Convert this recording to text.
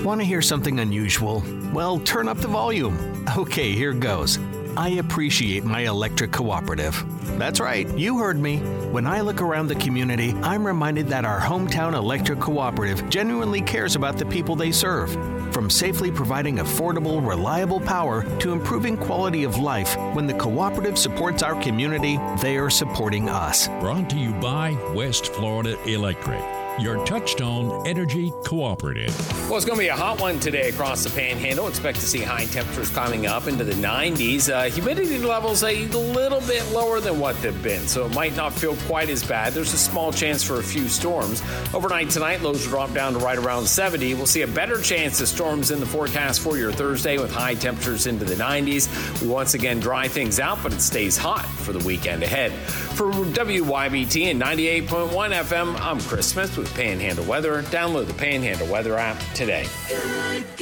Want to hear something unusual? Well, turn up the volume. Okay, here goes. I appreciate my electric cooperative. That's right, you heard me. When I look around the community, I'm reminded that our hometown electric cooperative genuinely cares about the people they serve. From safely providing affordable, reliable power to improving quality of life, when the cooperative supports our community, they are supporting us. Brought to you by West Florida Electric, your Touchstone Energy Cooperative. Well, it's going to be a hot one today across the Panhandle. Expect to see high temperatures climbing up into the 90s. Humidity levels a little bit lower than what they've been, so it might not feel quite as bad. There's a small chance for a few storms. Overnight tonight, lows will drop down to right around 70. We'll see a better chance of storms in the forecast for your Thursday with high temperatures into the 90s. We once again dry things out, but it stays hot for the weekend ahead. For WYBT and 98.1 FM, I'm Chris Smith with Panhandle Weather. Download the Panhandle Weather app today.